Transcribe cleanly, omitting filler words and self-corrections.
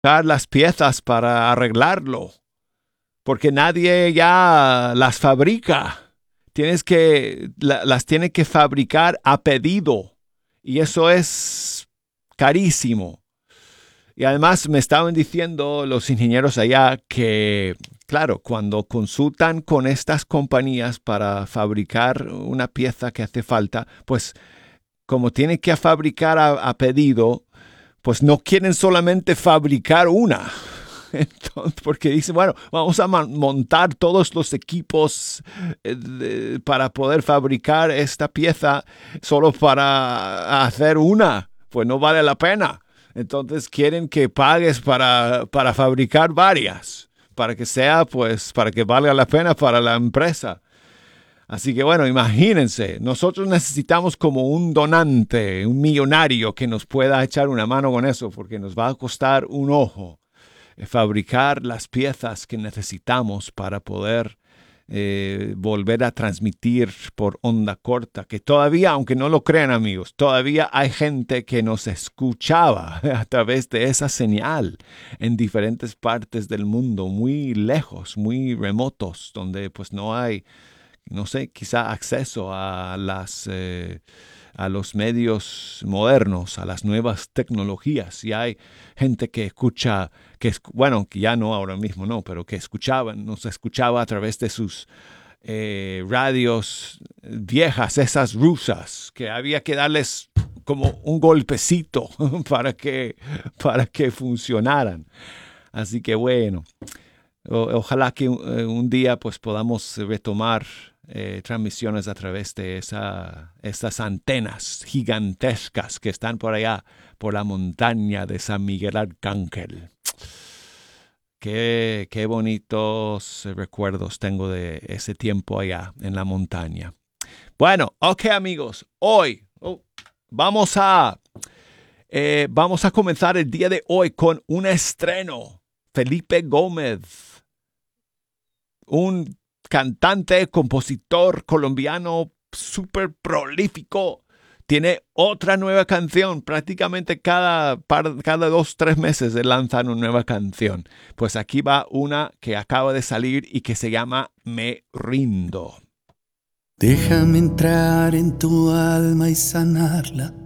las piezas para arreglarlo, porque nadie ya las fabrica. Las tiene que fabricar a pedido y eso es carísimo. Y además me estaban diciendo los ingenieros allá que, claro, cuando consultan con estas compañías para fabricar una pieza que hace falta, pues como tienen que fabricar a pedido, pues no quieren solamente fabricar una. Entonces, porque dice, bueno, vamos a montar todos los equipos para poder fabricar esta pieza solo para hacer una. Pues no vale la pena. Entonces quieren que pagues para fabricar varias, para que sea, pues, para que valga la pena para la empresa. Así que bueno, imagínense, nosotros necesitamos como un donante, un millonario que nos pueda echar una mano con eso, porque nos va a costar un ojo fabricar las piezas que necesitamos para poder volver a transmitir por onda corta, que todavía, aunque no lo crean amigos, todavía hay gente que nos escuchaba a través de esa señal en diferentes partes del mundo, muy lejos, muy remotos, donde pues no hay, no sé, quizá acceso a los medios modernos, a las nuevas tecnologías. Y hay gente que escucha, bueno, que ya no ahora mismo, no, pero que nos escuchaba a través de sus radios viejas, esas rusas, que había que darles como un golpecito para que funcionaran. Así que bueno, ojalá que un día pues podamos retomar transmisiones a través de esas antenas gigantescas que están por allá, por la montaña de San Miguel Arcángel. Qué bonitos recuerdos tengo de ese tiempo allá en la montaña. Bueno, ok amigos, hoy vamos a comenzar el día de hoy con un estreno. Felipe Gómez, un cantante, compositor colombiano súper prolífico, tiene otra nueva canción. Prácticamente cada 2-3 meses de lanzan una nueva canción. Pues aquí va una que acaba de salir y que se llama Me Rindo. Déjame entrar en tu alma y sanarla,